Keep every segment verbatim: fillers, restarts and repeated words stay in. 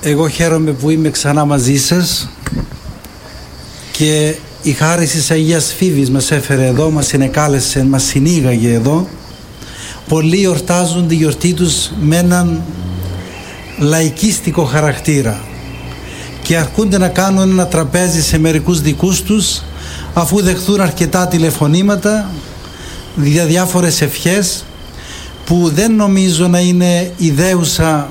Εγώ χαίρομαι που είμαι ξανά μαζί σας και η χάρη της Αγίας Φίβης μας έφερε εδώ, μας συνεκάλεσε, μας συνήγαγε εδώ. Πολλοί εορτάζουν τη γιορτή τους με έναν λαϊκίστικο χαρακτήρα και αρκούνται να κάνουν ένα τραπέζι σε μερικούς δικούς τους, αφού δεχθούν αρκετά τηλεφωνήματα για διάφορες ευχές που δεν νομίζω να είναι ιδέουσα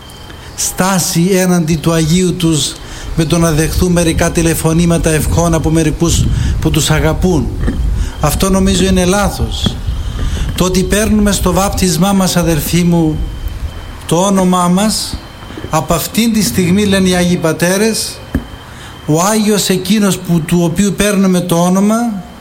στάση έναντι του Αγίου τους με το να δεχθούν μερικά τηλεφωνήματα ευχών από μερικούς που τους αγαπούν. Αυτό νομίζω είναι λάθος. Το ότι παίρνουμε στο βάπτισμά μας, αδερφοί μου, το όνομά μας, από αυτήν τη στιγμή, λένε οι Άγιοι Πατέρες, ο Άγιος εκείνος που, του οποίου παίρνουμε το όνομα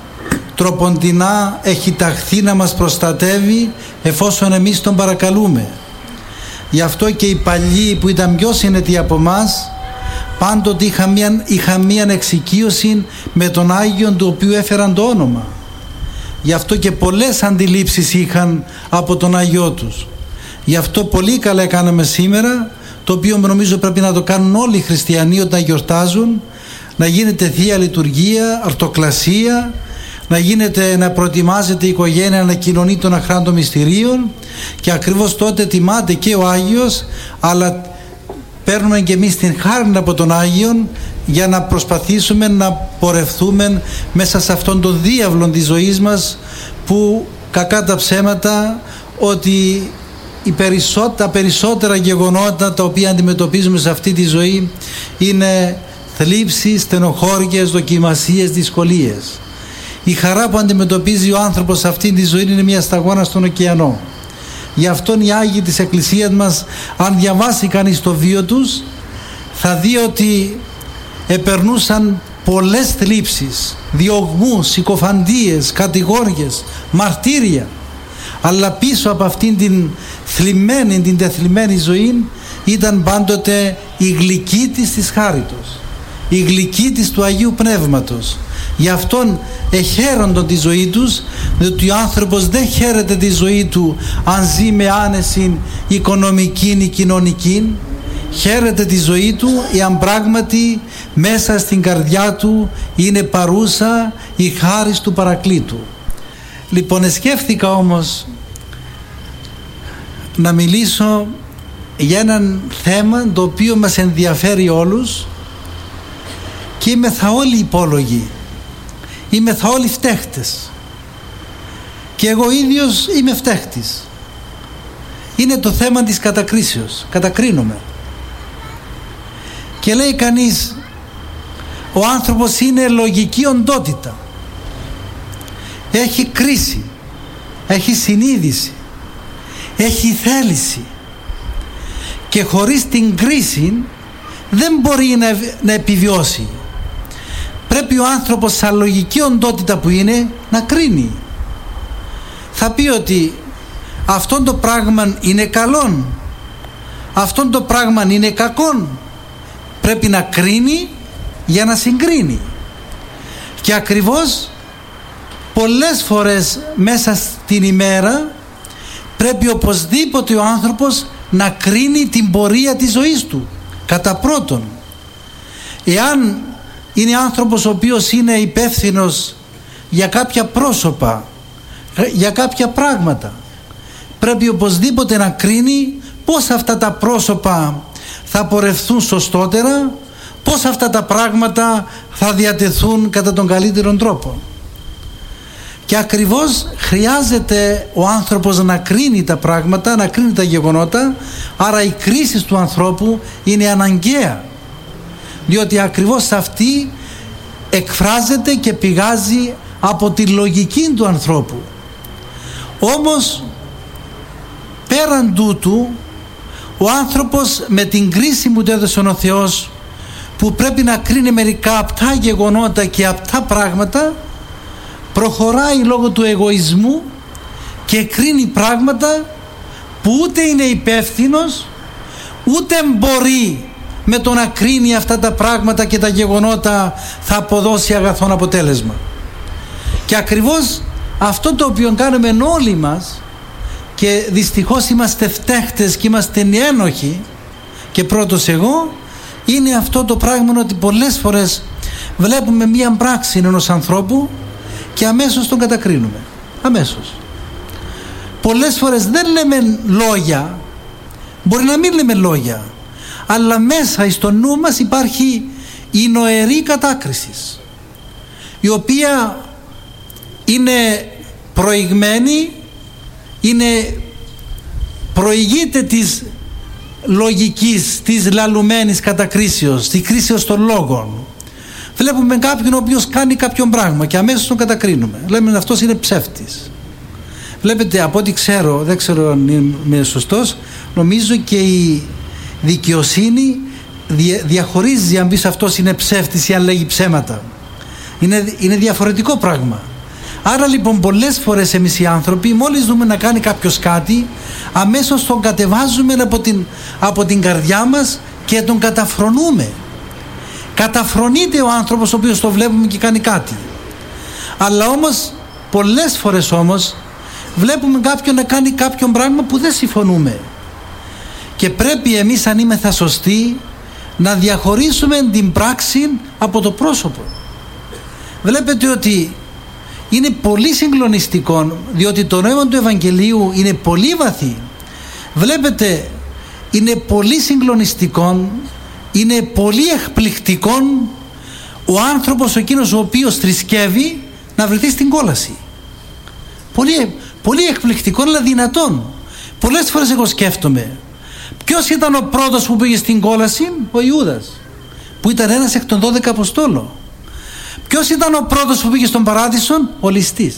τροποντινά έχει ταχθεί να μας προστατεύει εφόσον εμείς τον παρακαλούμε. Γι' αυτό και οι παλιοί που ήταν πιο συνετοί από μας πάντοτε είχαν μια, είχαν μια εξοικείωση με τον Άγιον του οποίου έφεραν το όνομα. Γι' αυτό και πολλές αντιλήψεις είχαν από τον Άγιό τους. Γι' αυτό πολύ καλά κάναμε σήμερα, το οποίο νομίζω πρέπει να το κάνουν όλοι οι χριστιανοί όταν γιορτάζουν, να γίνεται Θεία Λειτουργία, αρτοκλασία, να γίνεται, να προετοιμάζεται η οικογένεια να κοινωνεί των αχράντων μυστηρίων, και ακριβώς τότε τιμάται και ο Άγιος, αλλά παίρνουμε και εμείς την χάρη από τον Άγιον για να προσπαθήσουμε να πορευθούμε μέσα σε αυτόν τον διάβλο της ζωής μας, που κακά τα ψέματα ότι οι περισσότερα, τα περισσότερα γεγονότα τα οποία αντιμετωπίζουμε σε αυτή τη ζωή είναι θλίψεις, στενοχώριες, δοκιμασίες, δυσκολίες. Η χαρά που αντιμετωπίζει ο άνθρωπος σε αυτή τη ζωή είναι μια σταγόνα στον ωκεανό. Γι' αυτόν οι Άγιοι της Εκκλησίας μας, αν διαβάσει κανείς το βίο τους, θα δει ότι επερνούσαν πολλές θλίψεις, διωγμούς, συκοφαντίες, κατηγόριες, μαρτύρια, αλλά πίσω από αυτήν την θλιμμένη, την τεθλιμμένη ζωή ήταν πάντοτε η γλυκή της της χάριτος, η γλυκή της του Αγίου Πνεύματος. Γι' αυτόν εχαίροντον τη ζωή τους, διότι ο άνθρωπος δεν χαίρεται τη ζωή του αν ζει με άνεση οικονομική ή κοινωνική. Χαίρεται τη ζωή του εάν πράγματι μέσα στην καρδιά του είναι παρούσα η χάρις του Παρακλήτου. Λοιπόν, σκέφτηκα όμως να μιλήσω για έναν θέμα το οποίο μας ενδιαφέρει όλους και είμαι θα όλοι υπόλογοι, είμαι θα όλοι φταίχτες και εγώ ίδιος είμαι φταίχτης. Είναι το θέμα της κατακρίσεως, κατακρίνομαι. Και λέει κανείς, ο άνθρωπος είναι λογική οντότητα, έχει κρίση, έχει συνείδηση, έχει θέληση, και χωρίς την κρίση δεν μπορεί να, να επιβιώσει. Πρέπει ο άνθρωπος σαν λογική οντότητα που είναι να κρίνει. Θα πει ότι αυτό το πράγμα είναι καλόν, αυτό το πράγμα είναι κακόν. Πρέπει να κρίνει για να συγκρίνει. Και ακριβώς πολλές φορές μέσα στην ημέρα πρέπει οπωσδήποτε ο άνθρωπος να κρίνει την πορεία της ζωής του. Κατά πρώτον, εάν είναι άνθρωπος ο οποίος είναι υπεύθυνος για κάποια πρόσωπα, για κάποια πράγματα, πρέπει οπωσδήποτε να κρίνει πώς αυτά τα πρόσωπα θα πορευθούν σωστότερα, πώς αυτά τα πράγματα θα διατεθούν κατά τον καλύτερον τρόπο. Και ακριβώς χρειάζεται ο άνθρωπος να κρίνει τα πράγματα, να κρίνει τα γεγονότα, άρα η κρίση του ανθρώπου είναι αναγκαία, διότι ακριβώς αυτή εκφράζεται και πηγάζει από τη λογική του ανθρώπου. Όμως πέραν τούτου, ο άνθρωπος με την κρίση που του έδωσε ο Θεός, που πρέπει να κρίνει μερικά απτά γεγονότα και απτά πράγματα, προχωράει λόγω του εγωισμού και κρίνει πράγματα που ούτε είναι υπεύθυνος, ούτε μπορεί με το να κρίνει αυτά τα πράγματα και τα γεγονότα θα αποδώσει αγαθόν αποτέλεσμα. Και ακριβώς αυτό το οποίο κάνουμε όλοι μας, και δυστυχώς είμαστε φταίχτες και είμαστε ένοχοι και πρώτος εγώ, είναι αυτό το πράγμα ότι πολλές φορές βλέπουμε μία πράξη ενός ανθρώπου και αμέσως τον κατακρίνουμε. Αμέσως. Πολλές φορές δεν λέμε λόγια, μπορεί να μην λέμε λόγια, αλλά μέσα στο νου μας υπάρχει η νοερή κατάκριση, η οποία είναι προηγμένη, είναι προηγείται της λογικής, της λαλουμένης κατακρίσεως, της κρίσεως των λόγων. Βλέπουμε κάποιον ο οποίος κάνει κάποιον πράγμα και αμέσως τον κατακρίνουμε. Λέμε αυτός είναι ψεύτης. Βλέπετε, από ό,τι ξέρω, δεν ξέρω αν είμαι σωστός, νομίζω και η δικαιοσύνη διαχωρίζει αν πεις αυτός είναι ψεύτης ή αν λέγει ψέματα. Είναι, είναι διαφορετικό πράγμα. Άρα λοιπόν πολλές φορές εμείς οι άνθρωποι, μόλις δούμε να κάνει κάποιος κάτι, αμέσως τον κατεβάζουμε από την, από την καρδιά μας και τον καταφρονούμε. Καταφρονείται ο άνθρωπος ο οποίος το βλέπουμε και κάνει κάτι. Αλλά όμως πολλές φορές όμως βλέπουμε κάποιον να κάνει κάποιον πράγμα που δεν συμφωνούμε, και πρέπει εμείς, αν είμεθα σωστοί, να διαχωρίσουμε την πράξη από το πρόσωπο. Βλέπετε ότι είναι πολύ συγκλονιστικό, διότι το νόημα του Ευαγγελίου είναι πολύ βαθύ. Βλέπετε, είναι πολύ συγκλονιστικό, είναι πολύ εκπληκτικό ο άνθρωπος εκείνος ο οποίος θρησκεύει να βρεθεί στην κόλαση. Πολύ, πολύ εκπληκτικό, αλλά δυνατόν. Πολλές φορές εγώ σκέφτομαι, ποιος ήταν ο πρώτος που πήγε στην κόλαση? Ο Ιούδας, που ήταν ένας εκ των δώδεκα Αποστόλων. Ποιος ήταν ο πρώτος που πήγε στον παράδεισο? Ο ληστής.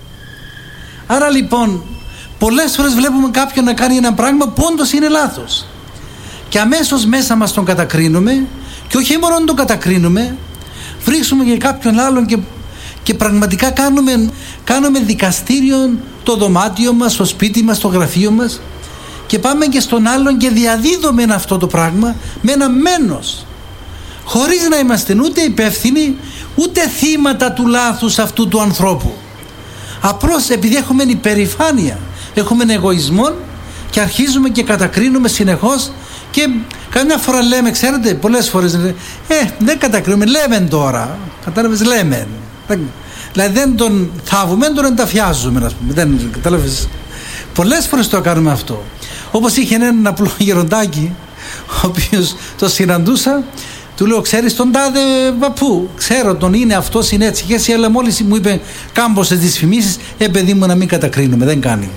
Άρα λοιπόν πολλές φορές βλέπουμε κάποιον να κάνει ένα πράγμα που όντως είναι λάθος και αμέσως μέσα μας τον κατακρίνουμε, και όχι μόνο τον κατακρίνουμε, βρίσκουμε και κάποιον άλλον και, και πραγματικά κάνουμε, κάνουμε δικαστήριο το δωμάτιο μας, το σπίτι μας, το γραφείο μας, και πάμε και στον άλλον και διαδίδουμε αυτό το πράγμα με ένα μένος, χωρίς να είμαστε ούτε υπεύθυνοι ούτε θύματα του λάθους αυτού του ανθρώπου. Απλώς επειδή έχουμε υπερηφάνεια, έχουμε εγωισμό και αρχίζουμε και κατακρίνουμε συνεχώς, και καμιά φορά λέμε, ξέρετε, πολλές φορές ε, δεν κατακρίνουμε, λέμε τώρα, κατάλαβες, λέμε, δηλαδή δεν τον θάβουμε, τον ενταφιάζουμε, ας πούμε, δεν, κατάλαβες. Πολλές φορές το κάνουμε αυτό. Όπως είχε έναν απλό γεροντάκι, ο οποίος το συναντούσα, του λέω, ξέρεις τον τάδε παππού? Ξέρω τον, είναι αυτός, είναι έτσι και έτσι, αλλά μόλις μου είπε κάμποσες δυσφημίσεις, ε παιδί μου, να μην κατακρίνουμε, δεν κάνει.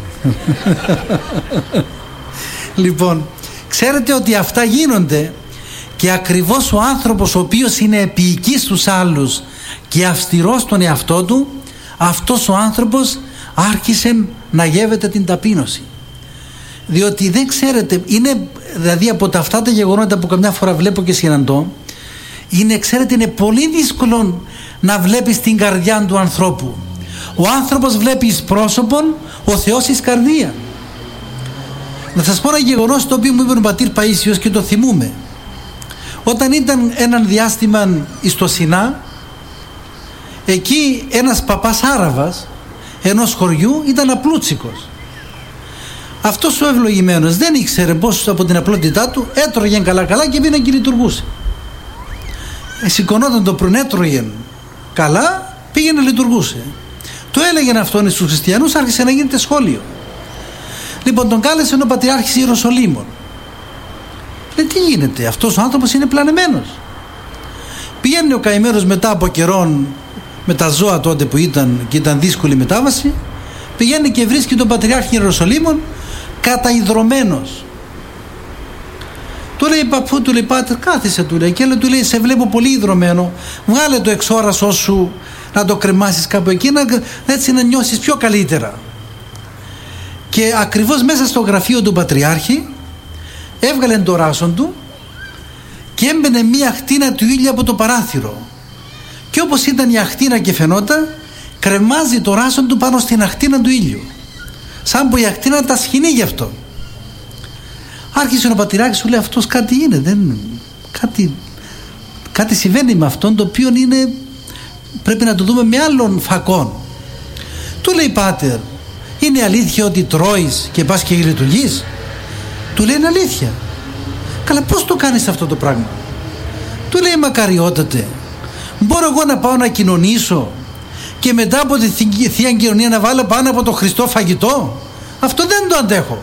Λοιπόν, ξέρετε ότι αυτά γίνονται, και ακριβώς ο άνθρωπος ο οποίος είναι επίοικης στους άλλους και αυστηρός στον εαυτό του, αυτός ο άνθρωπος άρχισε να γεύεται την ταπείνωση. Διότι δεν ξέρετε, είναι δηλαδή από τα αυτά τα γεγονότα που καμιά φορά βλέπω και συναντώ, είναι, ξέρετε, είναι πολύ δύσκολο να βλέπεις την καρδιά του ανθρώπου. Ο άνθρωπος βλέπει εις πρόσωπον, ο Θεός εις καρδία. Να σας πω ένα γεγονός το οποίο μου είπε ο πατήρ Παΐσιος και το θυμούμε. Όταν ήταν έναν διάστημα στο Σινά, εκεί ένας παπάς Άραβας ενός χωριού ήταν απλούτσικος. Αυτός ο ευλογημένος δεν ήξερε πως από την απλότητά του έτρωγε καλά καλά και πήγαινε και λειτουργούσε. Ε, σηκωνόταν το πρωί, έτρωγε καλά, πήγαινε λειτουργούσε. Το έλεγαν αυτόν στους χριστιανούς, άρχισε να γίνεται σχόλιο. Λοιπόν, τον κάλεσε ο Πατριάρχης Ιεροσολύμων. Λέει, τι γίνεται, αυτός ο άνθρωπος είναι πλανεμένος. Πηγαίνει ο καημένος μετά από καιρόν, με τα ζώα τότε που ήταν και ήταν δύσκολη μετάβαση, πηγαίνει και βρίσκει τον Πατριάρχη Ιεροσολύμων καταϊδρωμένος. Του λέει, παππού, του λέει, πάτερ, κάθισε, του λέει, και λέει, του λέει, σε βλέπω πολύ ιδρωμένο, βγάλε το εξόρασό σου να το κρεμάσεις κάπου εκεί, να, έτσι να νιώσεις πιο καλύτερα. Και ακριβώς μέσα στο γραφείο του Πατριάρχη έβγαλε το ράσον του και έμπαινε μία αχτίνα του ήλιου από το παράθυρο, και όπως ήταν η αχτίνα και φαινόταν, κρεμάζει το ράσον του πάνω στην αχτίνα του ήλιου, σαν που η αχτίνα τα σχοινεί γι' αυτό. Άρχισε ο Πατριάρχης, σου λέει, αυτός κάτι είναι, δεν, κάτι, κάτι συμβαίνει με αυτόν, το οποίο είναι, πρέπει να το δούμε με άλλον φακόν. Του λέει, πάτερ, είναι αλήθεια ότι τρώεις και πας και λειτουργείς? Του λέει, είναι αλήθεια. Καλά, πώς το κάνεις αυτό το πράγμα? Του λέει, μακαριότατε, μπορώ εγώ να πάω να κοινωνήσω και μετά από τη Θεία Κοινωνία να βάλω πάνω από το Χριστό φαγητό? Αυτό δεν το αντέχω.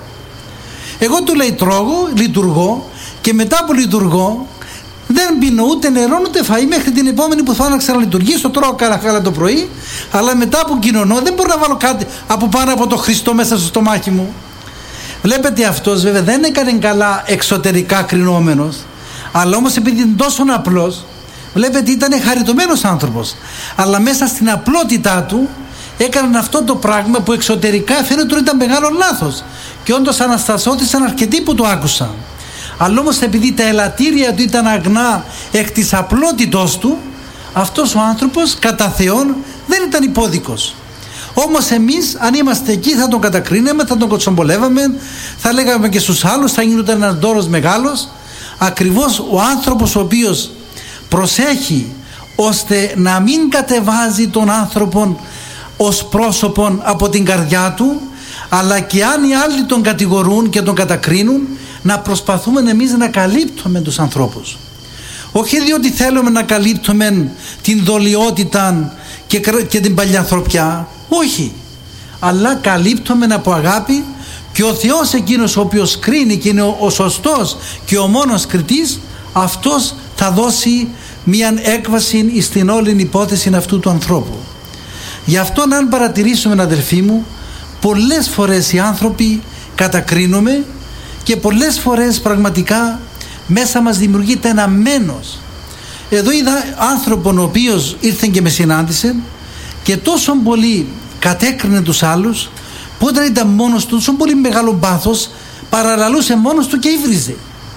Εγώ, του λέει, τρώγω, λειτουργώ και μετά που λειτουργώ δεν πίνω ούτε νερό ούτε φαΐ μέχρι την επόμενη που θα να ξαναλειτουργήσω. Τρώω καλά το πρωί, αλλά μετά που κοινωνώ δεν μπορώ να βάλω κάτι από πάνω από το Χριστό μέσα στο στομάχι μου. Βλέπετε, αυτός βέβαια δεν έκανε καλά εξωτερικά κρινόμενος, αλλά όμως επειδή είναι τόσο απλός, βλέπετε ήταν χαριτωμένος άνθρωπος, αλλά μέσα στην απλότητά του έκαναν αυτό το πράγμα που εξωτερικά φαίνεται ότι ήταν μεγάλο λάθος και όντως αναστασώθησαν αρκετοί που το άκουσαν. Αλλά όμως επειδή τα ελαττήρια του ήταν αγνά εκ της απλότητός του, αυτός ο άνθρωπος κατά Θεόν δεν ήταν υπόδικος. Όμως εμείς αν είμαστε εκεί θα τον κατακρίναμε, θα τον κοτσομπολεύαμε, θα λέγαμε και στους άλλους, θα γινόταν ένας ντόρος μεγάλος. Ακριβώς ο άνθρωπος ο οποίος προσέχει ώστε να μην κατεβάζει τον άνθρωπον ως πρόσωπον από την καρδιά του, αλλά και αν οι άλλοι τον κατηγορούν και τον κατακρίνουν, να προσπαθούμε εμείς να καλύπτουμε τους ανθρώπους. Όχι διότι θέλουμε να καλύπτουμε την δολιότητα και, και την παλιανθρωπιά, όχι, αλλά καλύπτουμε από αγάπη, και ο Θεός εκείνος ο οποίος κρίνει και είναι ο, ο σωστός και ο μόνος κριτής, αυτός θα δώσει μια έκβαση στην όλη υπόθεση αυτού του ανθρώπου. Γι' αυτό αν παρατηρήσουμε, αδελφοί μου, πολλές φορές οι άνθρωποι κατακρίνουμε και πολλές φορές πραγματικά μέσα μας δημιουργείται ένα μένος. Εδώ είδα άνθρωπον ο οποίος ήρθε και με συνάντησε και τόσο πολύ κατέκρινε τους άλλους που όταν ήταν μόνος του, τόσο πολύ μεγάλο πάθος, παραλαλούσε μόνος του και ύβριζε.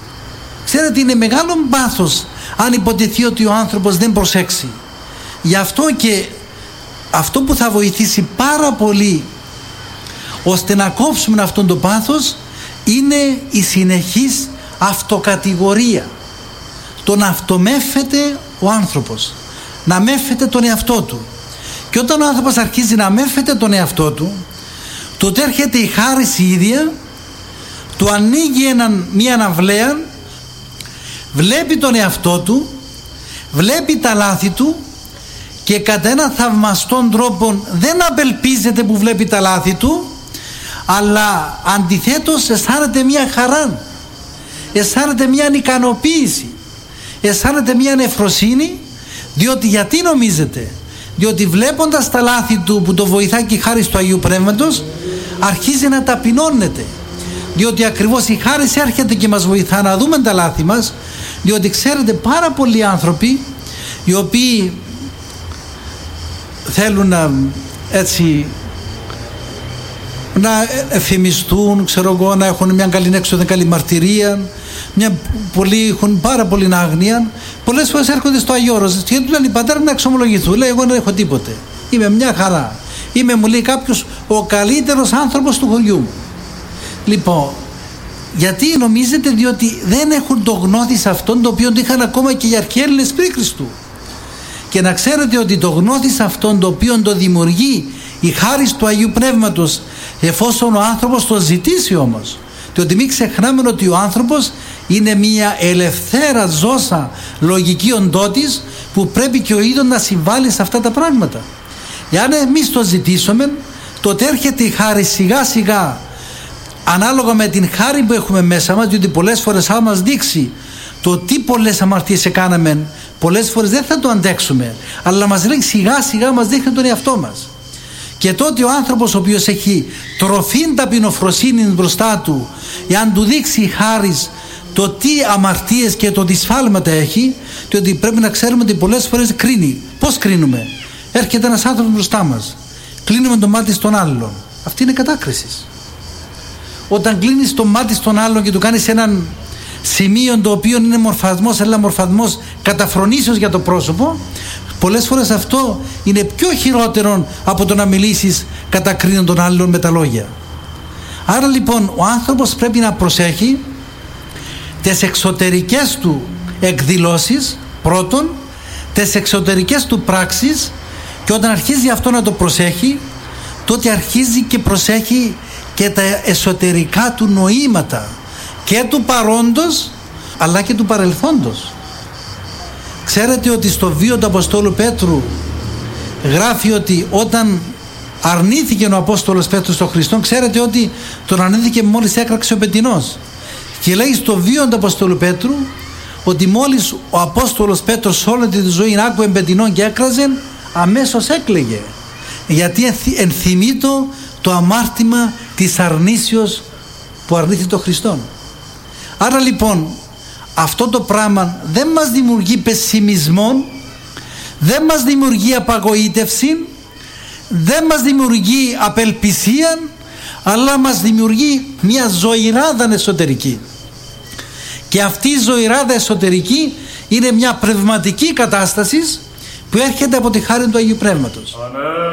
Ξέρετε, είναι μεγάλο πάθος αν υποτεθεί ότι ο άνθρωπος δεν προσέξει. Γι' αυτό και αυτό που θα βοηθήσει πάρα πολύ ώστε να κόψουμε αυτόν το πάθος είναι η συνεχής αυτοκατηγορία. Το να αυτομέφεται ο άνθρωπος, να μέφεται τον εαυτό του. Και όταν ο άνθρωπος αρχίζει να μέφεται τον εαυτό του, τότε έρχεται η χάρις η ίδια, του ανοίγει έναν, μία αναβλαία, βλέπει τον εαυτό του, βλέπει τα λάθη του και κατά έναν θαυμαστόν τρόπο δεν απελπίζεται που βλέπει τα λάθη του, αλλά αντιθέτως αισθάνεται μια χαρά, αισθάνεται μια ικανοποίηση, αισθάνεται μια νεφροσύνη. Διότι γιατί νομίζετε? Διότι βλέποντας τα λάθη του που το βοηθάει και η χάρις του Αγίου Πνεύματος, αρχίζει να ταπεινώνεται. Διότι ακριβώς η χάρις έρχεται και μας βοηθά να δούμε τα λάθη μας. Διότι ξέρετε, πάρα πολλοί άνθρωποι οι οποίοι θέλουν να έτσι να εφημιστούν, ξέρω εγώ, να έχουν μια καλή έξοδο, καλή μαρτυρία, μια, πολλοί έχουν πάρα πολύ άγνοια, πολλές φορές έρχονται στο Αγίο Όρος και του λένε, πατέρα, να εξομολογηθούν. Λέει, εγώ δεν έχω τίποτε, είμαι μια χαρά, είμαι, μου λέει κάποιος, ο καλύτερος άνθρωπος του χωριού μου. Λοιπόν, γιατί νομίζετε? Διότι δεν έχουν το γνώθις αυτόν το οποίο το είχαν ακόμα και οι αρχαίοι Έλληνες πριν Χριστού. Και να ξέρετε ότι το γνώθις αυτόν το οποίο το δημιουργεί η χάρις του Αγίου Πνεύματος, εφόσον ο άνθρωπος το ζητήσει όμως. Διότι μην ξεχνάμε ότι ο άνθρωπος είναι μια ελευθέρα ζώσα λογική οντότης που πρέπει και ο ίδιος να συμβάλλει σε αυτά τα πράγματα. Εάν εμείς το ζητήσουμε, τότε έρχεται η χάρη σιγά σιγά ανάλογα με την χάρη που έχουμε μέσα μας, διότι πολλές φορές θα μας δείξει το τι πολλές αμαρτίες έκαναμε, πολλές φορές δεν θα το αντέξουμε, αλλά μας λέει σιγά σιγά, μας δείχνει τον εαυτό μας. Και τότε ο άνθρωπος ο οποίος έχει τροφήν ταπεινοφροσύνη μπροστά του, εάν του δείξει η χάρις το τι αμαρτίες και το τι σφάλματα έχει, διότι πρέπει να ξέρουμε ότι πολλές φορές κρίνει. Πώς κρίνουμε? Έρχεται ένας άνθρωπος μπροστά μας, κλείνουμε το μάτι στον άλλον. Αυτή είναι κατάκριση. Όταν κλείνεις το μάτι στον άλλον και του κάνεις έναν σημείο το οποίο είναι μορφασμός, αλλά μορφασμός καταφρονήσεως για το πρόσωπο, πολλές φορές αυτό είναι πιο χειρότερο από το να μιλήσεις κατακρίνον τον άλλον με τα λόγια. Άρα λοιπόν ο άνθρωπος πρέπει να προσέχει τις εξωτερικές του εκδηλώσεις πρώτον, τις εξωτερικές του πράξεις, και όταν αρχίζει αυτό να το προσέχει, τότε αρχίζει και προσέχει και τα εσωτερικά του νοήματα και του παρόντος αλλά και του παρελθόντος. Ξέρετε ότι στο βίο του Αποστόλου Πέτρου γράφει ότι όταν αρνήθηκε ο Απόστολος Πέτρος στον Χριστό, ξέρετε ότι τον αρνήθηκε μόλις έκραξε ο πετεινός. Και λέει στο βίο του Αποστόλου Πέτρου ότι μόλις ο Απόστολος Πέτρος όλη τη ζωή άκουε πετεινόν και έκραζε, αμέσως έκλαιγε, γιατί ενθυμείτο το αμάρτημα της αρνήσεως που αρνήθηκε τον Χριστόν. Άρα λοιπόν αυτό το πράγμα δεν μας δημιουργεί πεσημισμό, δεν μας δημιουργεί απαγοήτευση, δεν μας δημιουργεί απελπισία, αλλά μας δημιουργεί μια ζωηράδα εσωτερική. Και αυτή η ζωηράδα εσωτερική είναι μια πνευματική κατάσταση που έρχεται από τη χάρη του Αγίου Πνεύματος.